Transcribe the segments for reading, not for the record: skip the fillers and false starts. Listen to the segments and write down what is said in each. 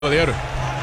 Goleiro.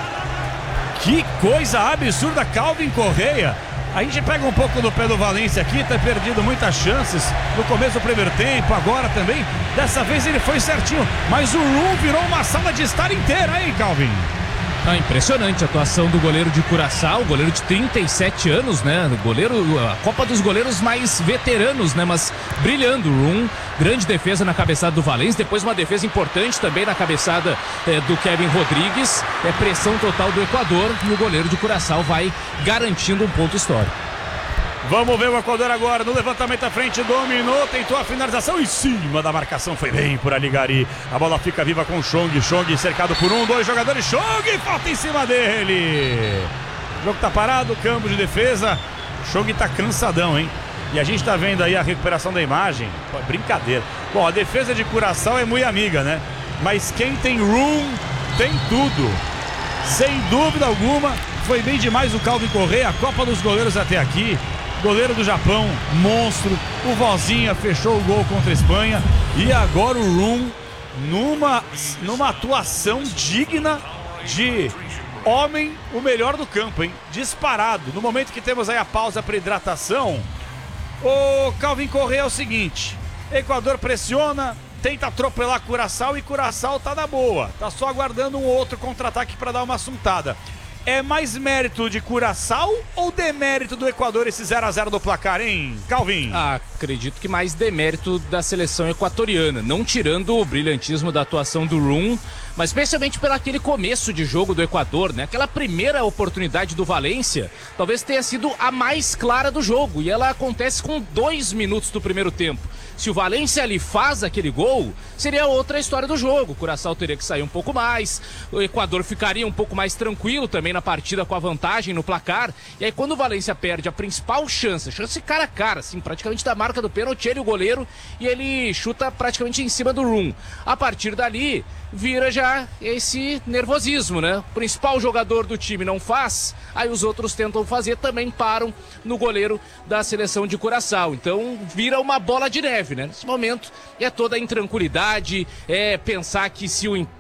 Que coisa absurda, Calvin Correa. A gente pega um pouco do pé do Valência aqui, tá perdido muitas chances no começo do primeiro tempo, agora também. Dessa vez ele foi certinho, mas o Room virou uma sala de estar inteira, hein, Calvin? Impressionante a atuação do goleiro de Curaçao, goleiro de 37 anos, né? Goleiro, a Copa dos goleiros mais veteranos, né? Mas brilhando, Room, grande defesa na cabeçada do Valência, depois uma defesa importante também na cabeçada do Kevin Rodrigues, pressão total do Equador e o goleiro de Curaçao vai garantindo um ponto histórico. Vamos ver o Equador agora no levantamento à frente, dominou, tentou a finalização em cima da marcação, foi bem por ali Gari. A bola fica viva com o Chong, Chong cercado por dois jogadores, Chong falta em cima dele. O jogo tá parado, campo de defesa, o Chong tá cansadão, hein? E a gente tá vendo aí a recuperação da imagem, pô, brincadeira. Bom, a defesa de Curaçao é muito amiga, né? Mas quem tem Room tem tudo. Sem dúvida alguma, foi bem demais o Calvin Correa, a Copa dos goleiros até aqui. Goleiro do Japão, monstro. O Vozinha fechou o gol contra a Espanha. E agora o Room numa atuação digna de homem, o melhor do campo, hein? Disparado. No momento que temos aí a pausa para hidratação, o Calvin Correa é o seguinte: Equador pressiona, tenta atropelar Curaçao e Curaçao tá na boa. Tá só aguardando um outro contra-ataque para dar uma assuntada. É mais mérito de Curaçao ou demérito do Equador esse 0-0 do placar, hein, Calvin? Acredito que mais demérito da seleção equatoriana, não tirando o brilhantismo da atuação do Room, mas especialmente pelo aquele começo de jogo do Equador, né? Aquela primeira oportunidade do Valência, talvez tenha sido a mais clara do jogo, e ela acontece com 2 minutos do primeiro tempo. Se o Valência ali faz aquele gol, seria outra história do jogo. O Curaçao teria que sair um pouco mais, o Equador ficaria um pouco mais tranquilo também na partida com a vantagem no placar. E aí quando o Valência perde a principal chance cara a cara, assim, praticamente da marca do pênalti, ele o goleiro, e ele chuta praticamente em cima do Room. A partir dali, vira já esse nervosismo, né? O principal jogador do time não faz, aí os outros tentam fazer, também param no goleiro da seleção de Curaçao. Então vira uma bola de neve, né? Nesse momento é toda a intranquilidade, é pensar que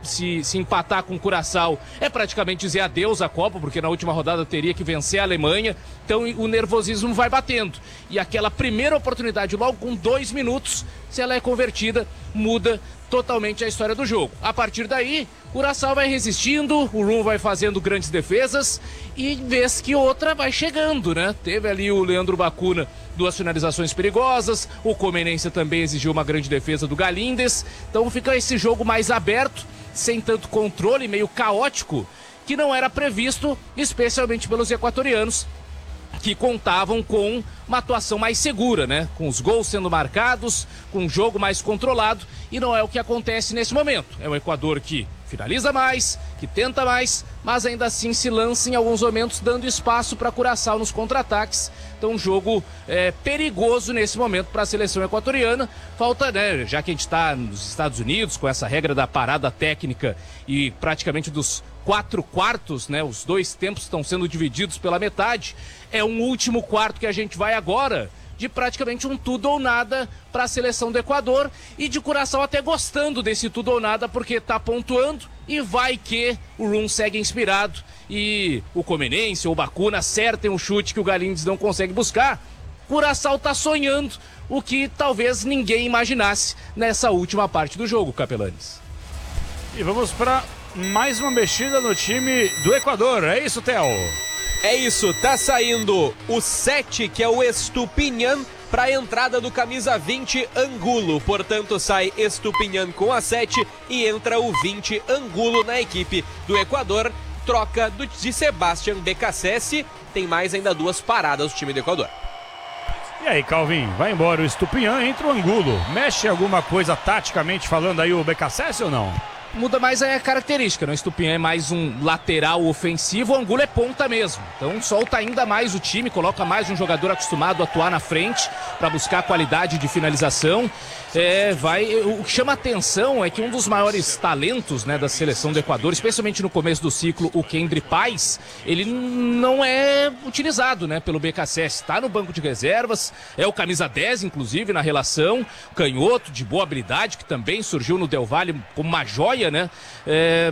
se empatar com o Curaçao é praticamente dizer adeus à Copa, porque na última rodada teria que vencer a Alemanha. Então o nervosismo vai batendo. E aquela primeira oportunidade, logo com 2 minutos, se ela é convertida, muda totalmente a história do jogo. A partir daí, o Curaçao vai resistindo, o Room vai fazendo grandes defesas e vez que outra vai chegando, né? Teve ali o Leandro Bacuna, 2 finalizações perigosas, o Comenense também exigiu uma grande defesa do Galíndez, então fica esse jogo mais aberto, sem tanto controle, meio caótico, que não era previsto, especialmente pelos equatorianos, que contavam com uma atuação mais segura, né? Com os gols sendo marcados, com um jogo mais controlado, e não é o que acontece nesse momento. É o Equador que finaliza mais, que tenta mais, mas ainda assim se lança em alguns momentos, dando espaço para Curaçao nos contra-ataques. Então um jogo perigoso nesse momento para a seleção equatoriana. Falta, né, já que a gente está nos Estados Unidos com essa regra da parada técnica e praticamente dos 4 quartos, né, os 2 tempos estão sendo divididos pela metade, é um último quarto que a gente vai agora, de praticamente um tudo ou nada para a seleção do Equador, e de Curaçao até gostando desse tudo ou nada, porque está pontuando e vai que o Room segue inspirado e o Comenense ou o Bacuna acertem um chute que o Galíndez não consegue buscar. Curaçao está sonhando o que talvez ninguém imaginasse nessa última parte do jogo, Capelanes. E vamos para mais uma mexida no time do Equador, é isso, Theo? É isso, tá saindo o 7, que é o Estupinhan, para a entrada do camisa 20, Angulo. Portanto, sai Estupinhan com a 7 e entra o 20, Angulo, na equipe do Equador. Troca de Sebastián Becassese. Tem mais ainda 2 paradas do time do Equador. E aí, Calvin, vai embora o Estupinhan, entra o Angulo. Mexe alguma coisa taticamente falando aí o Becassese ou não? Muda mais a característica, né? O Estupinhan é mais um lateral ofensivo, o Angulo é ponta mesmo. Então solta ainda mais o time, coloca mais um jogador acostumado a atuar na frente para buscar qualidade de finalização. O que chama atenção é que um dos maiores talentos, né, da seleção do Equador, especialmente no começo do ciclo, o Kendry Paz, ele não é utilizado, né, pelo BKSS, está no banco de reservas, é o camisa 10 inclusive na relação, canhoto de boa habilidade, que também surgiu no Del Valle como uma joia, né,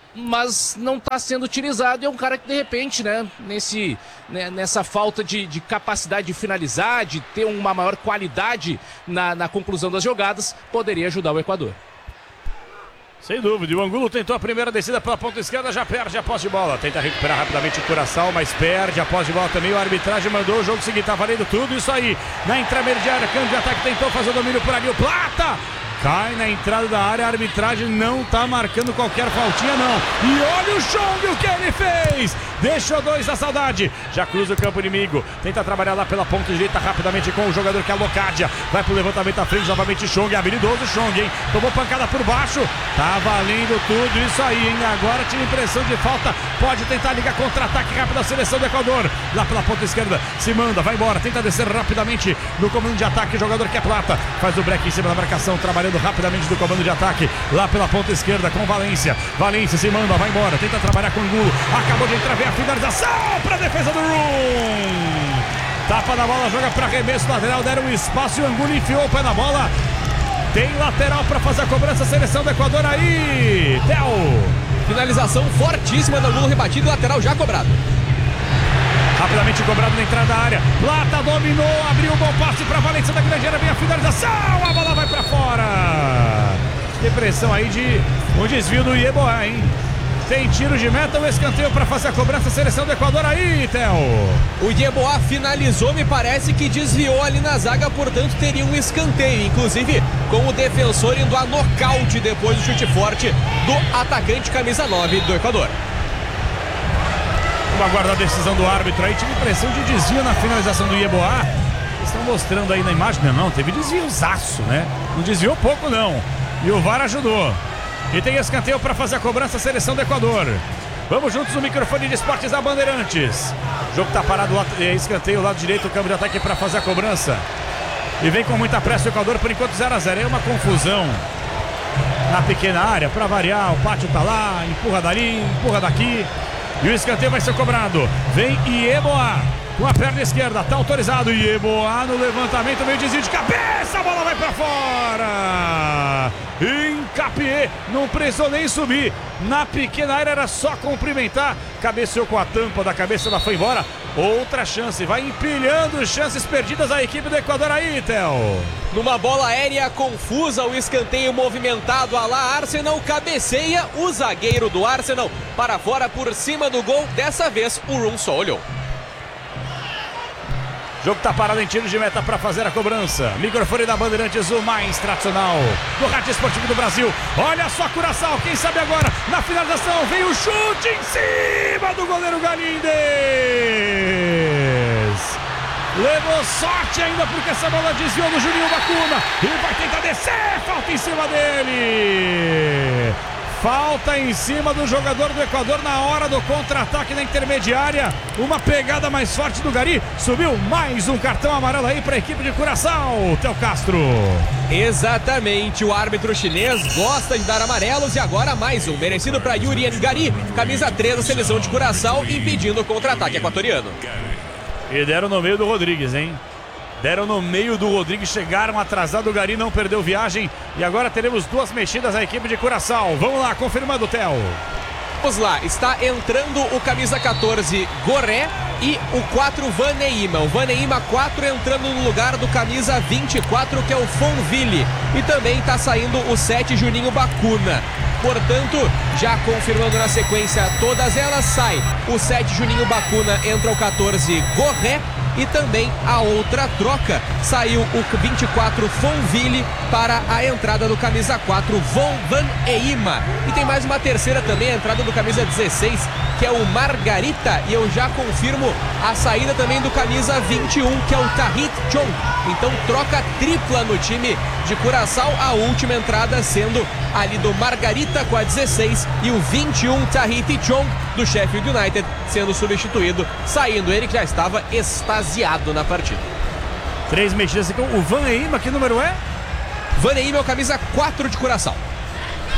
mas não está sendo utilizado, e é um cara que de repente, né, nessa falta de capacidade de finalizar, de ter uma maior qualidade na conclusão das jogadas, poderia ajudar o Equador. Sem dúvida, o Angulo tentou a primeira descida pela ponta esquerda, já perde a posse de bola, tenta recuperar rapidamente o Curaçao, mas perde a posse de bola também. O arbitragem mandou o jogo seguinte, tá valendo tudo isso aí, na intermediária, câmbio de ataque, tentou fazer o domínio por ali, o Plata cai na entrada da área, a arbitragem não tá marcando qualquer faltinha não. E olha o Chong, o que ele fez! Deixou 2 da saudade, já cruza o campo inimigo, tenta trabalhar lá pela ponta direita rapidamente com o jogador que é a Locadia, vai pro levantamento à frente, novamente Chong, habilidoso Chong, hein? Tomou pancada por baixo, tá valendo tudo isso aí, hein? Agora tinha impressão de falta, pode tentar ligar contra-ataque rápido a seleção do Equador, lá pela ponta esquerda, se manda, vai embora, tenta descer rapidamente no comando de ataque, o jogador que é Plata, faz o break em cima da marcação, trabalhando rapidamente do comando de ataque, lá pela ponta esquerda com Valência se manda, vai embora, tenta trabalhar com o Angulo, acabou de entrar, vem a finalização para a defesa do Rum, tapa na bola, joga para arremesso lateral, deram um espaço e o Angulo enfiou o pé na bola, tem lateral para fazer a cobrança, a seleção do Equador aí, Theo. Finalização fortíssima do Angulo, rebatido, lateral já cobrado. Rapidamente cobrado na entrada da área, Plata dominou, abriu um bom passe para Valência da grande área, vem a finalização, a bola vai para fora. Que pressão aí de um desvio do Yeboah, hein? Tem tiro de meta, um escanteio para fazer a cobrança, a seleção do Equador aí, Theo. O Yeboah finalizou, me parece que desviou ali na zaga, portanto teria um escanteio, inclusive com o defensor indo a nocaute depois do chute forte do atacante camisa 9 do Equador. Vamos aguardar a decisão do árbitro aí, tive impressão de desvio na finalização do Yeboah. Estão mostrando aí na imagem, não, teve desviozaço, né? Não desviou pouco não, e o VAR ajudou. E tem escanteio para fazer a cobrança, a seleção do Equador. Vamos juntos no microfone de esportes da Bandeirantes. O jogo tá parado, escanteio, lado direito, o câmbio de ataque para fazer a cobrança. E vem com muita pressa o Equador, por enquanto 0-0. É uma confusão na pequena área, para variar, o pátio tá lá, empurra dali, empurra daqui. E o escanteio vai ser cobrado. Vem Yeboah com a perna esquerda, tá autorizado. Yeboah no levantamento, meio desvio de cabeça, a bola vai para fora. Encapié, não precisou nem subir. Na pequena área era só cumprimentar. Cabeceou com a tampa da cabeça, ela foi embora. Outra chance, vai empilhando chances perdidas a equipe do Equador aí, Theo. Numa bola aérea confusa, o escanteio movimentado a lá Arsenal, cabeceia o zagueiro do Arsenal para fora por cima do gol. Dessa vez o Rum só olhou. O jogo tá parado em tiro de meta para fazer a cobrança. Microfone da Bandeirantes, o mais tradicional do rádio esportivo do Brasil. Olha só Curaçao, quem sabe agora na finalização vem o chute em cima do goleiro Galíndez. Levou sorte ainda porque essa bola desviou do Juninho Bacuna e vai tentar descer, falta em cima dele. Falta em cima do jogador do Equador na hora do contra-ataque na intermediária. Uma pegada mais forte do Gari. Subiu mais um cartão amarelo aí para a equipe de Curaçao, Theo Castro. Exatamente, o árbitro chinês gosta de dar amarelos e agora mais um, merecido para Yuri Gari, camisa 3 da seleção de Curaçao, impedindo o contra-ataque equatoriano. E deram no meio do Rodrigues, hein? Deram no meio do Rodrigues, chegaram atrasado, o Gari não perdeu viagem. E agora teremos 2 mexidas na equipe de Curaçao. Vamos lá, confirmando o Theo. Vamos lá, está entrando o camisa 14 Goré e o 4 Vaneima. O Vaneima 4 entrando no lugar do camisa 24, que é o Fonville. E também está saindo o 7 Juninho Bacuna. Portanto, já confirmando na sequência todas elas, sai o 7 Juninho Bacuna, entra o 14 Goré. E também a outra troca, saiu o 24 Fonville para a entrada do camisa 4 Von Vaneima. E tem mais uma terceira também, a entrada do camisa 16, que é o Margarita. E eu já confirmo a saída também do camisa 21, que é o Tahith Chong. Então troca tripla no time de Curaçao, a última entrada sendo ali do Margarita com a 16 e o 21 Tahith Chong do Sheffield United sendo substituído, saindo ele que já estava extasiado na partida. 3 mexidas aqui, o Vaneima, que número é? Vaneima é o camisa 4 de Curaçao.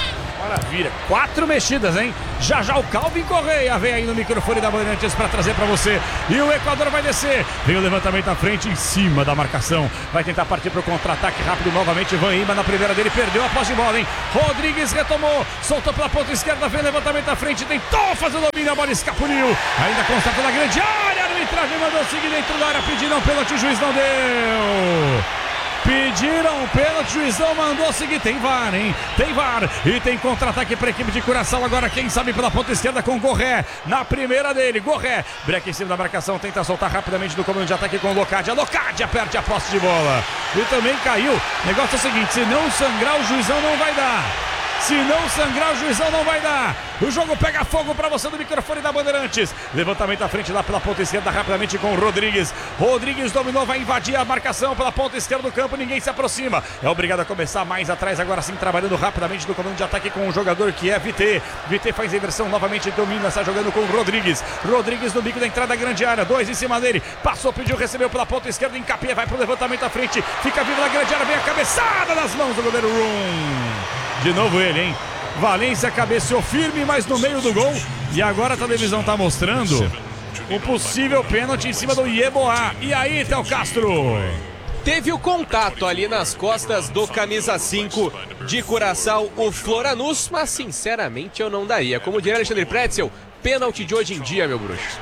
Maravilha, 4 mexidas, hein? Já já o Calvin Correia vem aí no microfone da Bandeirantes para trazer para você. E o Equador vai descer. Vem o levantamento à frente em cima da marcação. Vai tentar partir para o contra-ataque rápido novamente. Van Ima na primeira dele, perdeu a posse de bola, hein? Rodrigues retomou, soltou pela ponta esquerda, vem o levantamento à frente, tentou fazer o domínio, a bola escapuliu. Ainda constata na grande área, a arbitragem mandou seguir dentro da área, pediram um pênalti, o juiz não deu. Pediram um pênalti, o juizão mandou seguir. Tem VAR, hein? Tem VAR. E tem contra-ataque para a equipe de Curaçao. Agora, quem sabe pela ponta esquerda com Gorré. Na primeira dele, Gorré. Breca em cima da marcação, tenta soltar rapidamente do comando de ataque com Locadia. Locadia perde a posse de bola. E também caiu. O negócio é o seguinte: se não sangrar, o juizão não vai dar. Se não sangrar, o juizão não vai dar. O jogo pega fogo para você do microfone da Bandeirantes. Levantamento à frente lá pela ponta esquerda, rapidamente com o Rodrigues. Rodrigues dominou, vai invadir a marcação pela ponta esquerda do campo. Ninguém se aproxima. É obrigado a começar mais atrás, agora sim, trabalhando rapidamente no comando de ataque com o jogador que é VT. VT faz a inversão novamente, domina, está jogando com o Rodrigues. Rodrigues no bico da entrada da grande área. 2 em cima dele. Passou, pediu, recebeu pela ponta esquerda. Encapia, vai pro levantamento à frente. Fica vivo na grande área, vem a cabeçada nas mãos do goleiro Rum. De novo ele, hein? Valência cabeceou firme, mas no meio do gol. E agora a televisão tá mostrando o possível pênalti em cima do Yeboah. E aí, Théo Castro? Teve o contato ali nas costas do camisa 5 de Curaçao, o Floranus, mas sinceramente eu não daria. Como diria Alexandre Pretzel, pênalti de hoje em dia, meu bruxo.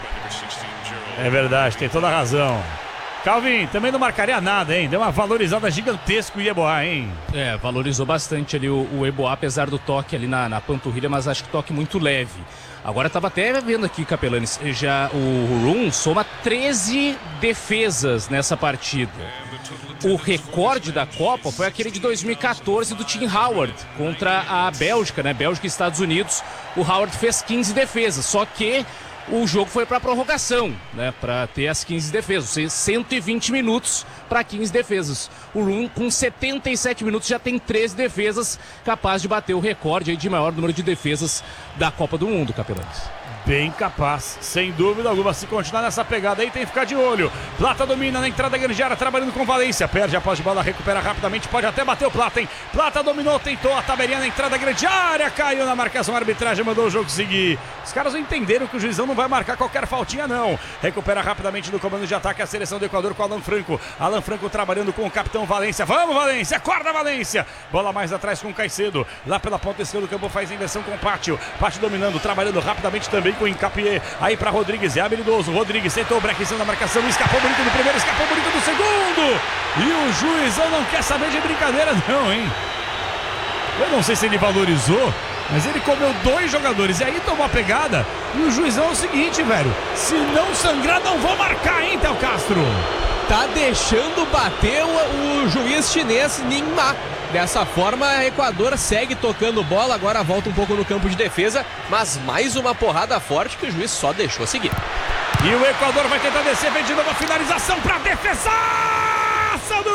É verdade, tem toda a razão. Calvin, também não marcaria nada, hein? Deu uma valorizada gigantesca o Yeboah, hein? É, valorizou bastante ali o Yeboah, apesar do toque ali na panturrilha, mas acho que toque muito leve. Agora estava até vendo aqui, Capelanes, já o Rum soma 13 defesas nessa partida. O recorde da Copa foi aquele de 2014 do Tim Howard contra a Bélgica, né? Bélgica e Estados Unidos. O Howard fez 15 defesas, só que o jogo foi para prorrogação, né? Para ter as 15 defesas, 120 minutos para 15 defesas. O Rum, com 77 minutos, já tem 13 defesas, capaz de bater o recorde aí de maior número de defesas da Copa do Mundo, Capelanes. Bem capaz, sem dúvida alguma. Se continuar nessa pegada aí, tem que ficar de olho. Plata domina na entrada da grande área, trabalhando com Valência. Perde a posse de bola, recupera rapidamente, pode até bater o Plata, hein? Plata dominou, tentou a tabelinha na entrada da grande área, caiu na marcação, a arbitragem mandou o jogo seguir. Os caras não entenderam que o juizão não vai marcar qualquer faltinha, não. Recupera rapidamente no comando de ataque a seleção do Equador com Alan Franco. Alan Franco trabalhando com o capitão Valência. Vamos, Valência, acorda, Valência. Bola mais atrás com o Caicedo. Lá pela ponta esquerda do campo faz a inversão com o Pátio. Pátio dominando, trabalhando rapidamente também com o Encapié. Aí para Rodrigues, é habilidoso. Rodrigues tentou o break em cima da marcação. Escapou bonito do primeiro, escapou bonito do segundo. E o juizão não quer saber de brincadeira, não, hein? Eu não sei se ele valorizou, mas ele comeu 2 jogadores e aí tomou a pegada. E o juizão é o seguinte, velho: se não sangrar, não vou marcar, hein, Théo Castro? Tá deixando bater o juiz chinês Ningma. Dessa forma, o Equador segue tocando bola, agora volta um pouco no campo de defesa, mas mais uma porrada forte que o juiz só deixou seguir. E o Equador vai tentar descer, vem de novo a finalização para defesaça do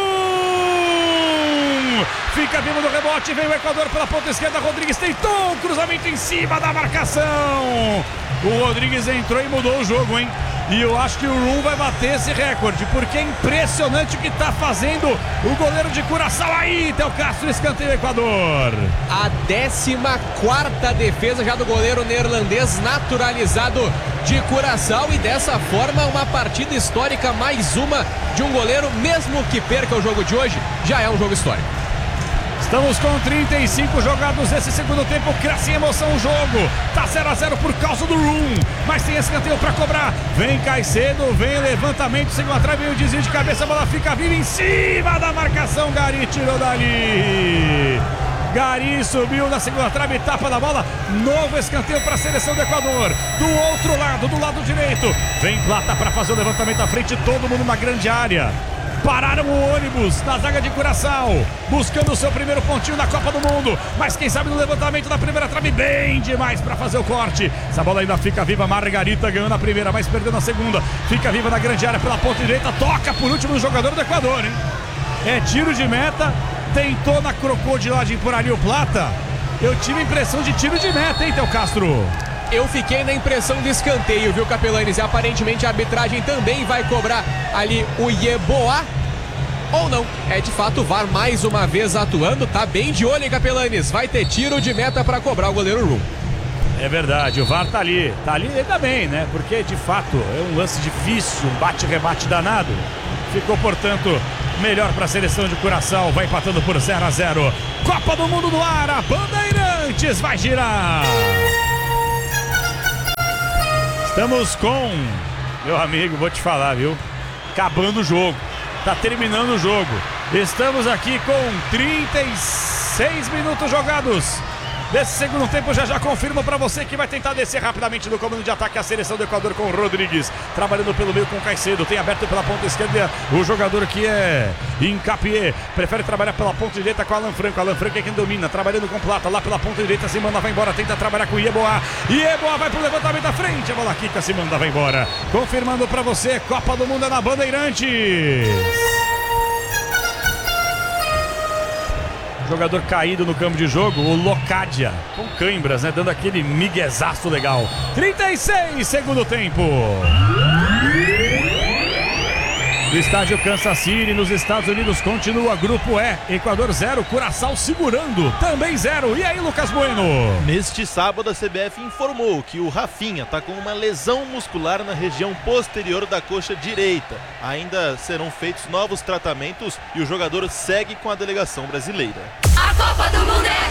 Rum! Fica vivo no rebote, vem o Equador pela ponta esquerda, Rodrigues tentou um cruzamento em cima da marcação. O Rodrigues entrou e mudou o jogo, hein? E eu acho que o Rum vai bater esse recorde, porque é impressionante o que está fazendo o goleiro de Curaçao. Aí, Théo Castro, escanteio Equador. A 14ª defesa já do goleiro neerlandês naturalizado de Curaçao, e dessa forma uma partida histórica, mais uma de um goleiro, mesmo que perca o jogo de hoje, já é um jogo histórico. Estamos com 35 jogados nesse segundo tempo, cresce em emoção o jogo. Tá 0-0 por causa do Rum, mas tem escanteio para cobrar. Vem Caicedo, vem levantamento, segundo a trave, vem o desvio de cabeça, a bola fica viva em cima da marcação. Gari tirou dali. Gari subiu na segunda trave, tapa da bola. Novo escanteio para a seleção do Equador. Do outro lado, do lado direito, vem Plata para fazer o levantamento à frente, todo mundo na grande área. Pararam o ônibus na zaga de Curaçao, buscando o seu primeiro pontinho na Copa do Mundo, mas quem sabe no levantamento da primeira trave, bem demais para fazer o corte. Essa bola ainda fica viva, Margarita ganhou na primeira, mas perdeu na segunda. Fica viva na grande área pela ponta direita, toca por último no jogador do Equador, hein? É tiro de meta, tentou na crocodilagem por ali o Plata. Eu tive a impressão de tiro de meta, hein, Théo Castro? Eu fiquei na impressão de escanteio, viu, Capelanes? E aparentemente a arbitragem também vai cobrar ali o Yeboah. ou não. É de fato o VAR mais uma vez atuando, tá bem de olho, hein, Capelanes? Vai ter tiro de meta para cobrar o goleiro Room. É verdade, o VAR tá ali ainda bem, né? Porque de fato é um lance difícil, um bate-rebate danado. Ficou, portanto, melhor para a seleção de Curaçao, vai empatando por 0-0. Copa do Mundo no ar, a Bandeirantes vai girar. Estamos com, meu amigo, vou te falar, viu? Acabando o jogo, tá terminando o jogo. Estamos aqui com 36 minutos jogados. Nesse segundo tempo, já confirmo para você que vai tentar descer rapidamente no comando de ataque a seleção do Equador com o Rodrigues, trabalhando pelo meio com o Caicedo, tem aberto pela ponta esquerda o jogador que é Incapié, prefere trabalhar pela ponta direita com Alan Franco é quem domina, trabalhando com Plata, lá pela ponta direita, se manda, vai embora, tenta trabalhar com Ieboá vai pro levantamento da frente, a bola quica, se manda, vai embora, confirmando para você, Copa do Mundo é na Bandeirantes. Jogador caído no campo de jogo, o Locadia, com cãibras, né? Dando aquele miguezaço legal. 36, segundo tempo. Do estádio Kansas City, nos Estados Unidos, continua Grupo E. Equador 0, Curaçao segurando, também 0. E aí, Lucas Bueno? Neste sábado, a CBF informou que o Rafinha está com uma lesão muscular na região posterior da coxa direita. Ainda serão feitos novos tratamentos e o jogador segue com a delegação brasileira. A Copa do Mundo é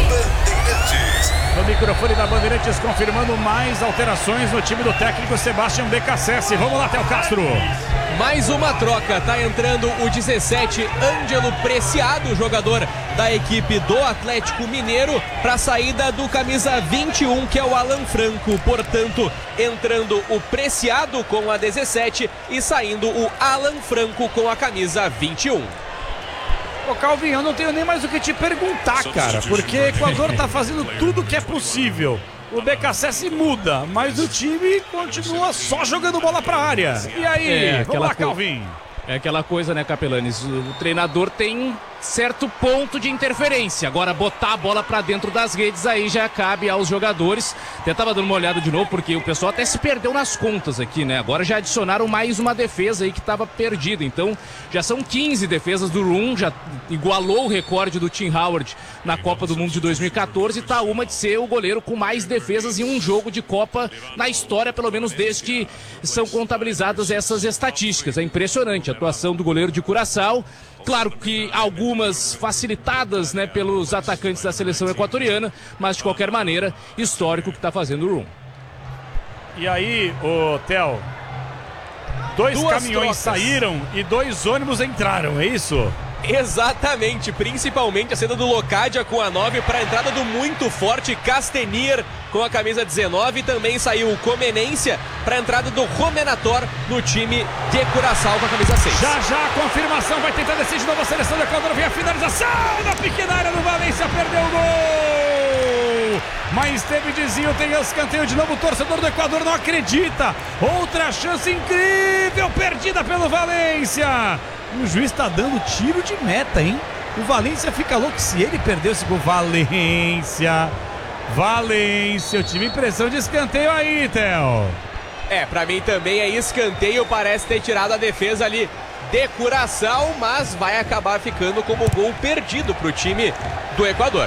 aqui! No microfone da Bandeirantes, confirmando mais alterações no time do técnico Sebastião Becassese. Vamos lá, Théo Castro. Mais uma troca, tá entrando o 17, Ângelo Preciado, jogador da equipe do Atlético Mineiro, para a saída do camisa 21, que é o Alan Franco. Portanto, entrando o Preciado com a 17 e saindo o Alan Franco com a camisa 21. Ô Calvin, eu não tenho nem mais o que te perguntar, cara, porque o Equador tá fazendo tudo que é possível. O Becassese muda, mas o time continua só jogando bola pra área. E aí, vamos lá, Calvin. É aquela coisa, né, Capelanes? O treinador tem certo ponto de interferência. Agora, botar a bola pra dentro das redes aí já cabe aos jogadores. Até tava dando uma olhada de novo, porque o pessoal até se perdeu nas contas aqui, né? Agora já adicionaram mais uma defesa aí que tava perdida. Então, já são 15 defesas do Room, já igualou o recorde do Tim Howard na Copa do Mundo de 2014 e tá uma de ser o goleiro com mais defesas em um jogo de Copa na história, pelo menos desde que são contabilizadas essas estatísticas. É impressionante a atuação do goleiro de Curaçao. Claro que algumas facilitadas, né, pelos atacantes da seleção equatoriana, mas de qualquer maneira, histórico que está fazendo o Room. E aí, ô Theo, dois caminhões trocas saíram e 2 ônibus entraram, é isso? Exatamente, principalmente a saída do Locadia com a 9 para a entrada do muito forte Castenier com a camisa 19. Também saiu o Comenência para a entrada do Romenator no time de Curaçao com a camisa 6. Já a confirmação, vai tentar descer de novo a seleção do Equador, vem a finalização na pequena área do Valência, perdeu o gol! Mas teve desvio, tem escanteio de novo, o torcedor do Equador não acredita! Outra chance incrível, perdida pelo Valência! O juiz tá dando tiro de meta, hein? O Valência fica louco se ele perdeu esse gol. Valência, eu tive impressão de escanteio aí, Theo. Pra mim também é escanteio, parece ter tirado a defesa ali de Curaçao, mas vai acabar ficando como gol perdido pro time do Equador.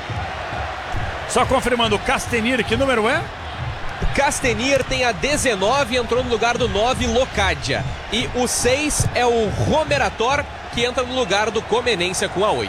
Só confirmando, Castenier, que número é? Castenier tem a 19, entrou no lugar do 9, Locadia. E o 6 é o Romerator, que entra no lugar do Comenência com a 8.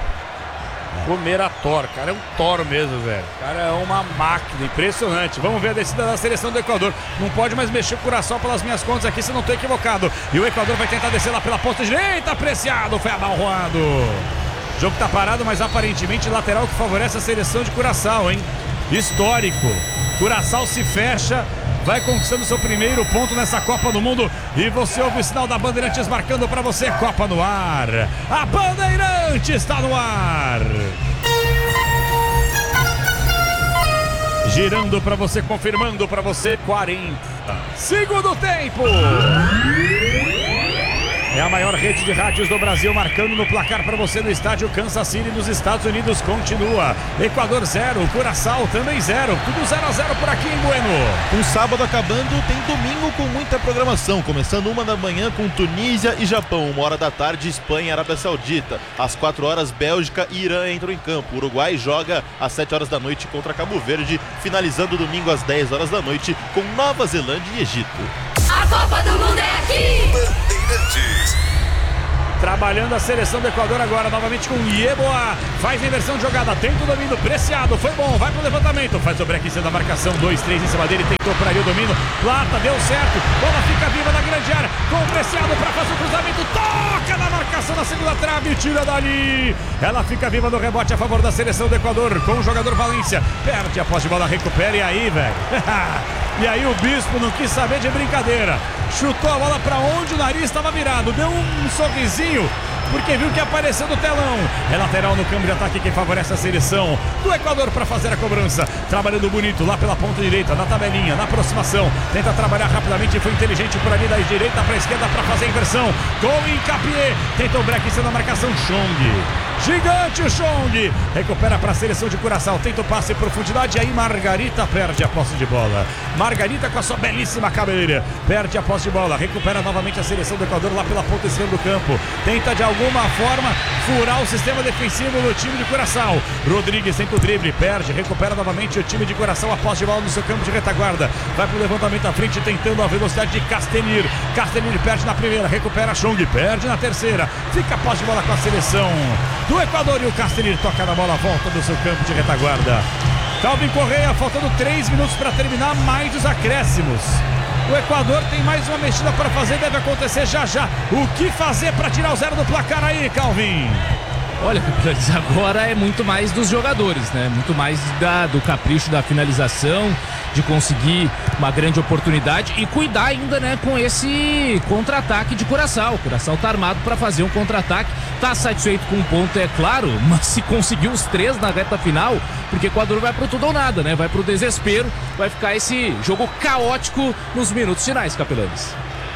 Romerator, cara, é um toro mesmo, velho. Cara, é uma máquina, impressionante. Vamos ver a descida da seleção do Equador. Não pode mais mexer o Curaçao pelas minhas contas aqui, se não estou equivocado. E o Equador vai tentar descer lá pela ponta direita, Preciado, foi abalroado. O jogo tá parado, mas aparentemente lateral que favorece a seleção de Curaçao, hein? Histórico. Curaçao se fecha, vai conquistando seu primeiro ponto nessa Copa do Mundo. E você ouve o sinal da Bandeirantes marcando para você, Copa no ar. A Bandeirantes está no ar. Girando para você, confirmando para você, 40. Segundo tempo. É a maior rede de rádios do Brasil, marcando no placar para você no estádio Kansas City, nos Estados Unidos. Continua. Equador 0, Curaçao também 0. Tudo 0-0 por aqui em Bueno. Um sábado acabando, tem domingo com muita programação. Começando 1 da manhã com Tunísia e Japão. 1h da tarde, Espanha e Arábia Saudita. Às 4 horas, Bélgica e Irã entram em campo. O Uruguai joga às 7 horas da noite contra Cabo Verde. Finalizando o domingo às 10 horas da noite com Nova Zelândia e Egito. A Copa do Mundo é aqui! Trabalhando a seleção do Equador agora, novamente com Yeboah. Faz a inversão de jogada, tenta o domínio, Preciado, foi bom, vai pro levantamento. Faz o break em cima da marcação, 2-3 em cima dele, tentou por ali o domínio. Plata, deu certo, bola fica viva na grande área, com o Preciado pra fazer o cruzamento. Toca na marcação na segunda trave, tira dali. Ela fica viva no rebote a favor da seleção do Equador, com o jogador Valência. Perde a posse de bola, recupera, e aí, velho? E aí o Bispo não quis saber de brincadeira. Chutou a bola para onde o nariz estava virado. Deu um sorrisinho, porque viu que apareceu no telão. É lateral no campo de ataque que favorece a seleção do Equador para fazer a cobrança. Trabalhando bonito lá pela ponta direita, na tabelinha, na aproximação. Tenta trabalhar rapidamente, foi inteligente por ali da direita para a esquerda para fazer a inversão. Com Incapié, tenta o break em cima da marcação. Chong, gigante o Chong. Recupera para a seleção de Curaçao, tenta o passe em profundidade. E aí Margarita perde a posse de bola. Margarita com a sua belíssima cabeleira perde a posse de bola, recupera novamente a seleção do Equador lá pela ponta esquerda do campo. Tenta de alguma forma furar o sistema defensivo do time de Curaçao. Rodrigues tenta o drible, perde, recupera novamente o time de Curaçao a posse de bola no seu campo de retaguarda. Vai pro levantamento à frente, tentando a velocidade de Castenir. Castenir perde na primeira, recupera Chong, perde na terceira. Fica a posse de bola com a seleção do Equador e o Castenir toca na bola, volta do seu campo de retaguarda. Calvin Correia, faltando 3 minutos para terminar, mais os acréscimos. O Equador tem mais uma mexida para fazer, deve acontecer já já. O que fazer para tirar o 0 do placar aí, Calvin? Olha, agora é muito mais dos jogadores, né? Muito mais do capricho da finalização, de conseguir uma grande oportunidade e cuidar ainda, né, com esse contra-ataque de Curaçao. O Curaçao tá armado para fazer um contra-ataque, tá satisfeito com um ponto, é claro, mas se conseguir os 3 na reta final, porque o Equador vai pro tudo ou nada, né? Vai pro desespero, vai ficar esse jogo caótico nos minutos finais, Capelanes.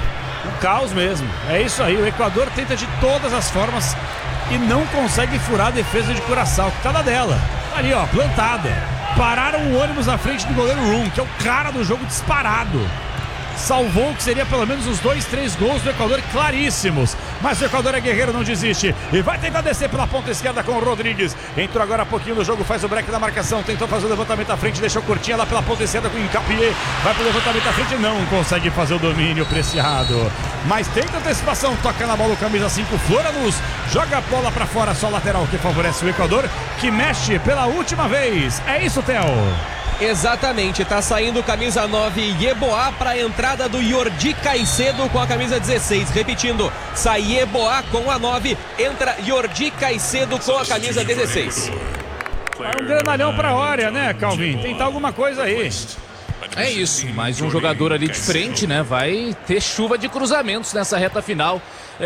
Um caos mesmo, é isso aí. O Equador tenta de todas as formas e não consegue furar a defesa de Curaçao, que tá na dela. Tá ali, ó, plantada. Pararam o ônibus na frente do goleiro Rum, que é o cara do jogo disparado. Salvou o que seria pelo menos os 2-3 gols do Equador claríssimos. Mas o Equador é guerreiro, não desiste. E vai tentar descer pela ponta esquerda com o Rodrigues. Entrou agora há pouquinho no jogo, faz o break da marcação. Tentou fazer o levantamento à frente, deixou curtinha lá pela ponta esquerda com o Incapié. Vai pro levantamento à frente, não consegue fazer o domínio, Preciado. Mas tenta antecipação, toca na bola o camisa 5, Floranus. Joga a bola pra fora, só lateral que favorece o Equador, que mexe pela última vez. É isso, Theo. Exatamente, tá saindo camisa 9 Yeboah para a entrada do Jordi Caicedo com a camisa 16. Repetindo, sai Yeboah com a 9, entra Jordi Caicedo com a camisa 16. É um granalhão pra hora, né, Calvin? Tentar alguma coisa aí. É isso, mais um jogador ali de frente, né? Vai ter chuva de cruzamentos nessa reta final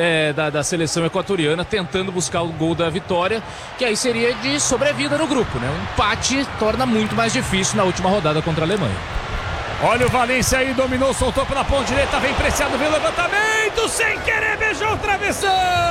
da seleção equatoriana, tentando buscar o gol da vitória, que aí seria de sobrevida no grupo, né? Um empate torna muito mais difícil na última rodada contra a Alemanha. Olha o Valência aí, dominou, soltou pela ponta direita, vem Preciado, vem levantamento, sem querer, beijou o travessão!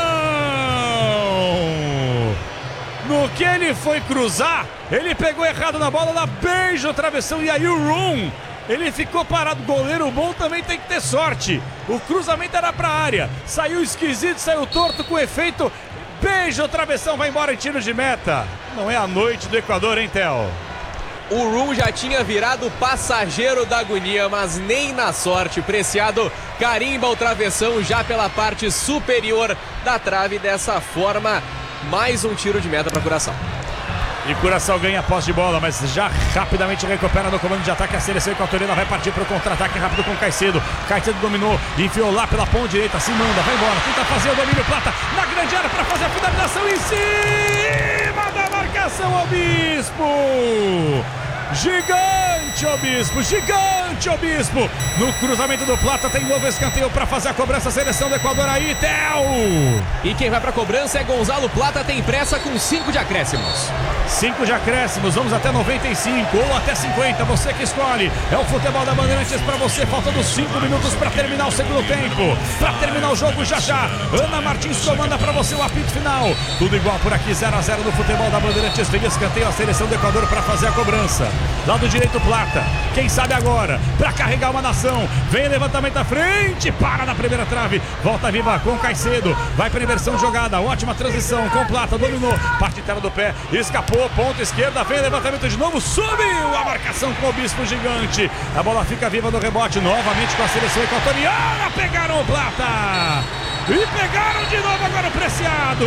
No que ele foi cruzar, ele pegou errado na bola, ela beija o travessão e aí o Rum, ele ficou parado. Goleiro bom também tem que ter sorte. O cruzamento era pra área, saiu esquisito, saiu torto com efeito, beija o travessão, vai embora em tiro de meta. Não é a noite do Equador, hein, Theo? O Rum já tinha virado passageiro da agonia, mas nem na sorte. Preciado carimba o travessão já pela parte superior da trave. Dessa forma, mais um tiro de meta para Curaçao. E Curaçao ganha a posse de bola, mas já rapidamente recupera no comando de ataque. A seleção equatoriana vai partir para o contra-ataque rápido com Caicedo. Caicedo dominou, enfiou lá pela ponta direita, se manda, vai embora, tenta fazer o domínio, Plata na grande área para fazer a finalização em cima da marcação ao Bispo. Gigante Gigante Obispo. No cruzamento do Plata tem novo escanteio para fazer a cobrança. A seleção do Equador aí, Theo. E quem vai pra cobrança é Gonzalo Plata, tem pressa com 5 de acréscimos. 5 de acréscimos, vamos até 95 ou até 50, você que escolhe. É o futebol da Bandeirantes para você, faltando 5 minutos para terminar o segundo tempo. Para terminar o jogo já. Ana Martins comanda para você o apito final. Tudo igual por aqui, 0-0 no futebol da Bandeirantes. Tem escanteio a seleção do Equador para fazer a cobrança. Lado direito, Plata. Quem sabe agora, para carregar uma nação. Vem levantamento à frente, para na primeira trave. Volta viva com Caicedo. Vai para inversão de jogada. Ótima transição com Plata. Dominou. Parte inteira do pé. Escapou. Ponta esquerda. Vem levantamento de novo. Subiu a marcação com o Bispo Gigante. A bola fica viva no rebote. Novamente com a seleção equatoriana. Pegaram o Plata. E pegaram de novo agora o Preciado.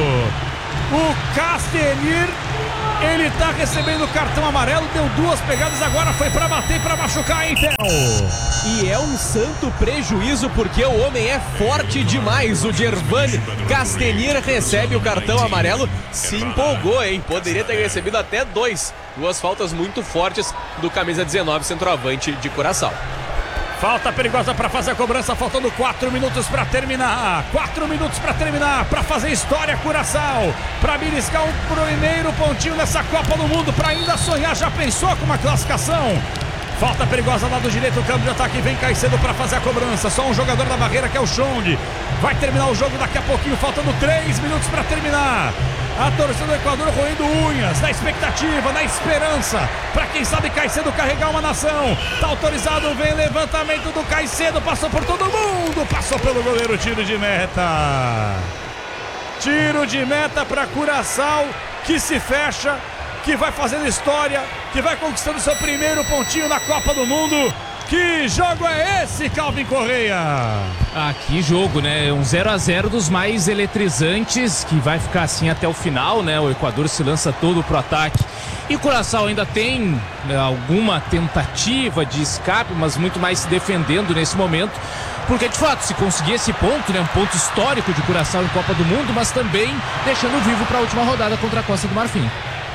O Castenir, ele tá recebendo cartão amarelo, deu 2 pegadas, agora foi pra bater, pra machucar, então. E é um santo prejuízo porque o homem é forte demais. O Gervani Castenir recebe o cartão amarelo, se empolgou, hein? Poderia ter recebido até 2. 2 faltas muito fortes do camisa 19, centroavante de Curaçao. Falta perigosa para fazer a cobrança, faltando 4 minutos para terminar. 4 minutos para terminar, para fazer história, Curaçao. Para beliscar um primeiro pontinho nessa Copa do Mundo, para ainda sonhar. Já pensou com uma classificação? Falta perigosa lá do direito, o campo de ataque. Vem Caicedo para fazer a cobrança. Só um jogador da barreira que é o Chong. Vai terminar o jogo daqui a pouquinho, faltando 3 minutos para terminar. A torcida do Equador roendo unhas, na expectativa, na esperança, para quem sabe Caicedo carregar uma nação. Tá autorizado, vem levantamento do Caicedo, passou por todo mundo, passou pelo goleiro, tiro de meta. Tiro de meta para Curaçao, que se fecha, que vai fazendo história, que vai conquistando seu primeiro pontinho na Copa do Mundo. Que jogo é esse, Calvin Correia? Ah, que jogo, né? Um 0-0 dos mais eletrizantes, que vai ficar assim até o final, né? O Equador se lança todo pro ataque. E o Curaçao ainda tem alguma tentativa de escape, mas muito mais se defendendo nesse momento. Porque, de fato, se conseguir esse ponto, né? Um ponto histórico de Curaçao em Copa do Mundo, mas também deixando vivo para a última rodada contra a Costa do Marfim.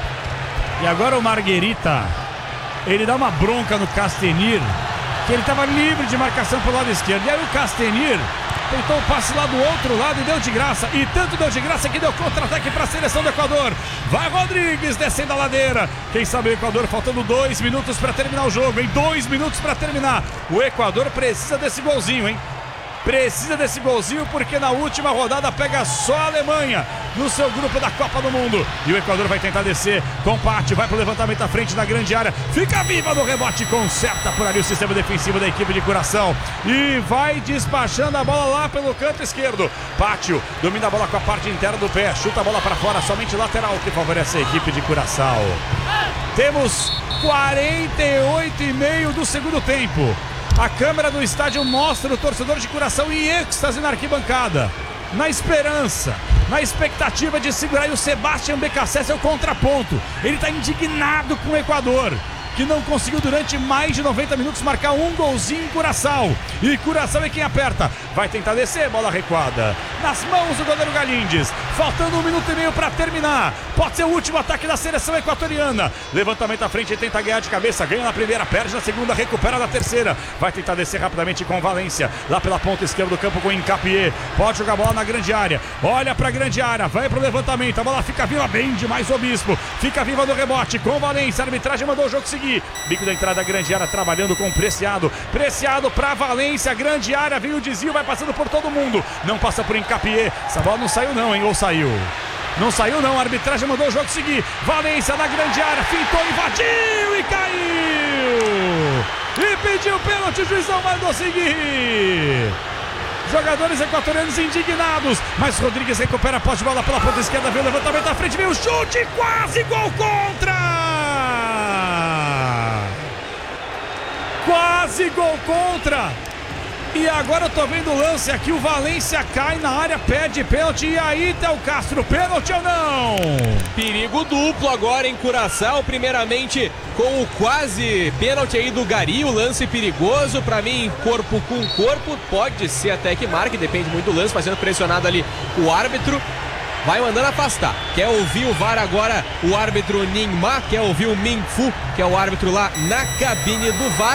E agora o Marguerita, ele dá uma bronca no Castenir, que ele estava livre de marcação pelo lado esquerdo. E aí o Castenir tentou o passe lá do outro lado e deu de graça. E tanto deu de graça que deu contra-ataque para a seleção do Equador. Vai Rodrigues descendo a ladeira. Quem sabe o Equador faltando 2 minutos para terminar o jogo, hein? 2 minutos para terminar. O Equador precisa desse golzinho, hein? Precisa desse golzinho porque na última rodada pega só a Alemanha no seu grupo da Copa do Mundo. E o Equador vai tentar descer, comparte, vai pro levantamento à frente na grande área. Fica viva no rebote, conserta por ali o sistema defensivo da equipe de Curaçao. E vai despachando a bola lá pelo canto esquerdo. Pátio domina a bola com a parte interna do pé, chuta a bola para fora, somente lateral que favorece a equipe de Curaçao. Temos 48,5 do segundo tempo. A câmera do estádio mostra o torcedor de Curaçao em êxtase na arquibancada, na esperança, na expectativa de segurar. E o Sebastião Becassés é o contraponto. Ele está indignado com o Equador, que não conseguiu durante mais de 90 minutos marcar um golzinho em Curaçao. E Curaçao é quem aperta. Vai tentar descer, bola recuada nas mãos do goleiro Galindes. Faltando 1 minuto e meio para terminar. Pode ser o último ataque da seleção equatoriana. Levantamento à frente, tenta ganhar de cabeça. Ganha na primeira, perde na segunda, recupera na terceira. Vai tentar descer rapidamente com Valência. Lá pela ponta esquerda do campo com Incapié. Pode jogar a bola na grande área. Olha para a grande área, vai para o levantamento. A bola fica viva, bem demais o Bispo. Fica viva no rebote com Valência. A arbitragem mandou o jogo seguir. Bico da entrada da grande área, trabalhando com Preciado. Preciado para Valência, grande área. Vem o desvio, vai passando por todo mundo. Não passa por Incapié. Essa bola não saiu não, hein? Ou saiu? Não saiu não, a arbitragem mandou o jogo seguir. Valência na grande área, fintou, invadiu e caiu. E pediu pênalti, o juizão mandou seguir. Jogadores equatorianos indignados, mas Rodrigues recupera a posse de bola pela ponta esquerda, vem o levantamento à frente, vem o chute, quase gol contra! Quase gol contra! E agora eu tô vendo o lance aqui, o Valência cai na área, pede pênalti, e aí Theo Castro, pênalti ou não? Perigo duplo agora em Curaçao, primeiramente com o quase pênalti aí do Gari, o lance perigoso, pra mim corpo com corpo, pode ser até que marque, depende muito do lance, mas sendo pressionado ali o árbitro. vai mandando afastar. Quer ouvir o VAR agora, o árbitro Ning Ma, quer ouvir o Ming Fu, que é o árbitro lá na cabine do VAR,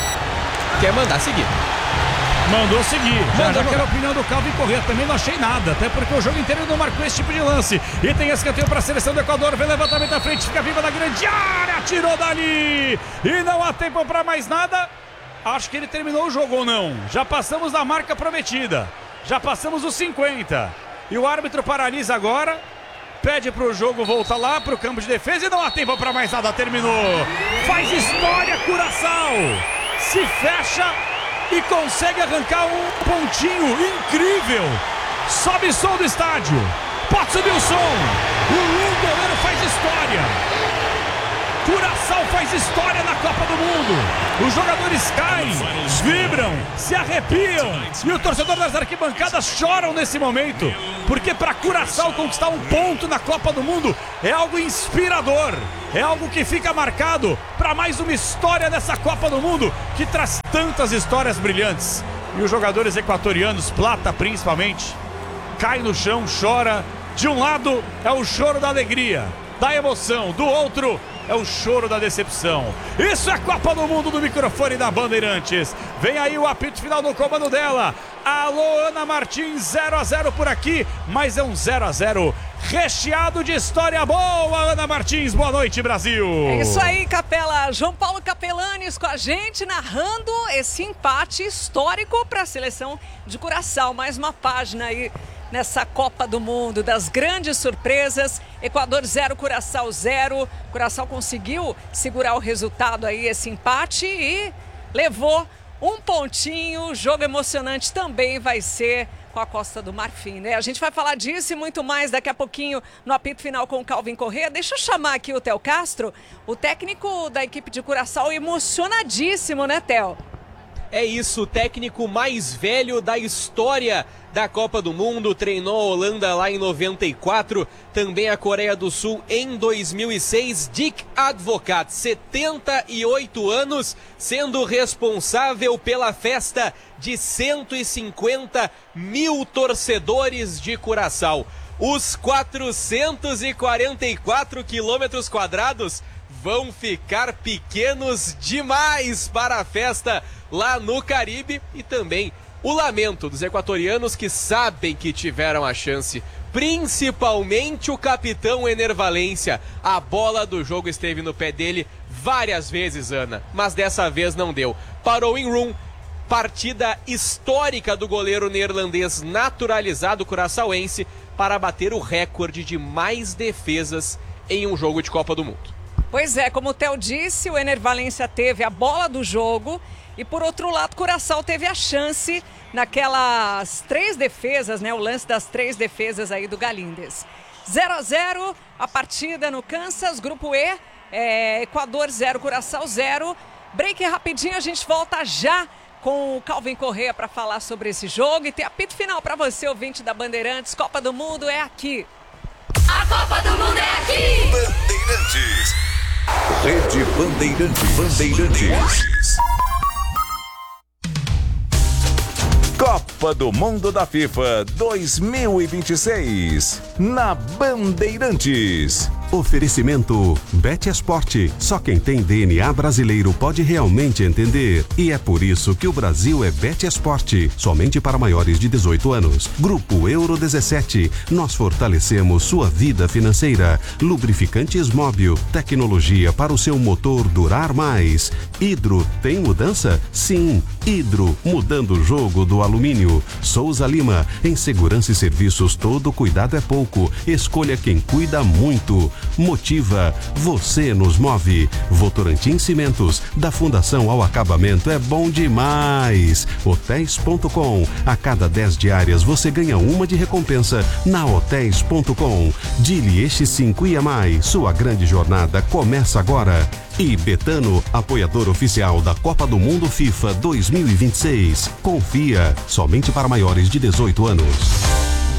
quer mandar seguir. Mandou seguir. Já quero a opinião do Calvin Correa. Também não achei nada, até porque o jogo inteiro não marcou esse tipo de lance. E tem escanteio para a seleção do Equador. Vem levantamento à frente, fica viva na grande área. Tirou dali. E não há tempo para mais nada. Acho que ele terminou o jogo ou não. Já passamos da marca prometida. Já passamos os 50. E o árbitro paralisa agora. Pede para o jogo voltar lá para o campo de defesa. E não há tempo para mais nada. Terminou. Faz história, Curaçao. Se fecha e consegue arrancar um pontinho incrível. Sobe som do estádio. Pode subir o som. O goleiro faz história. Curaçao faz história na Copa do Mundo. Os jogadores caem, vibram, se arrepiam. E o torcedor das arquibancadas choram nesse momento. Porque para Curaçao conquistar um ponto na Copa do Mundo é algo inspirador. É algo que fica marcado para mais uma história dessa Copa do Mundo que traz tantas histórias brilhantes. E os jogadores equatorianos, Plata principalmente, cai no chão, chora. De um lado é o choro da alegria, da emoção. Do outro é o choro da decepção. Isso é Copa do Mundo do microfone da Bandeirantes. Vem aí o apito final no comando dela. Alô, Ana Martins, 0-0 por aqui, mas é um 0-0 recheado de história boa. Ana Martins, boa noite, Brasil. É isso aí, Capela. João Paulo Capelanes com a gente, narrando esse empate histórico para a seleção de Curaçao. Mais uma página aí nessa Copa do Mundo, das grandes surpresas. Equador 0, Curaçao 0. Curaçao conseguiu segurar o resultado aí, esse empate, e levou um pontinho. Jogo emocionante também vai ser com a Costa do Marfim, né? A gente vai falar disso e muito mais daqui a pouquinho no apito final com o Calvin Correa. Deixa eu chamar aqui o Theo Castro, o técnico da equipe de Curaçao, emocionadíssimo, né, Theo? É isso, o técnico mais velho da história da Copa do Mundo, treinou a Holanda lá em 94, também a Coreia do Sul em 2006, Dick Advocat, 78 anos, sendo responsável pela festa de 150 mil torcedores de Curaçao. Os 444 quilômetros quadrados vão ficar pequenos demais para a festa lá no Caribe, e também o lamento dos equatorianos que sabem que tiveram a chance, principalmente o capitão Ener Valencia. A bola do jogo esteve no pé dele várias vezes, Ana, mas dessa vez não deu. Parou em Room, partida histórica do goleiro neerlandês naturalizado curaçaoense para bater o recorde de mais defesas em um jogo de Copa do Mundo. Pois é, como o Theo disse, o Ener Valencia teve a bola do jogo e, por outro lado, Curaçao teve a chance naquelas 3 defesas, né? O lance das 3 defesas aí do Galíndez. 0-0, a partida no Kansas, grupo E, Equador 0, Curaçao 0. Break rapidinho, a gente volta já com o Calvin Correa para falar sobre esse jogo e ter apito final para você, ouvinte da Bandeirantes. Copa do Mundo é aqui. A Copa do Mundo é aqui. Bandeirantes. Rede Bandeirantes. Copa do Mundo da FIFA 2026 na Bandeirantes. Oferecimento Bet Esporte. Só quem tem DNA brasileiro pode realmente entender. E é por isso que o Brasil é Bet Esporte. Somente para maiores de 18 anos. Grupo Euro 17. Nós fortalecemos sua vida financeira. Lubrificantes Móbil. Tecnologia para o seu motor durar mais. Hidro tem mudança? Sim. Hidro, mudando o jogo do alumínio. Souza Lima. Em segurança e serviços, todo cuidado é pouco. Escolha quem cuida muito. Motiva, você nos move. Votorantim Cimentos, da fundação ao acabamento é bom demais. Hotéis.com, a cada 10 diárias você ganha uma de recompensa na Hotéis.com. Dili Este 5 e mais, sua grande jornada começa agora. E Betano, apoiador oficial da Copa do Mundo FIFA 2026. Confia, somente para maiores de 18 anos.